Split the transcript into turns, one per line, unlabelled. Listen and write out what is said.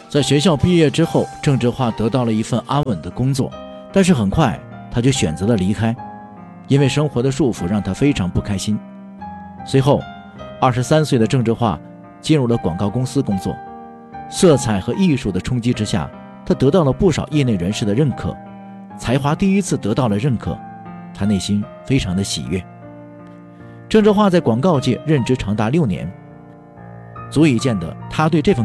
在学校毕业之后，郑智化得到了一份安稳的工作，但是很快他就选择了离开，因为生活的束缚让他非常不开心。随后23岁的郑智化进入了广告公司工作，色彩和艺术的冲击之下，他得到了不少业内人士的认可，才华第一次得到了认可，他内心非常的喜悦。郑智化在广告界任职长达6年，足以见得他对这份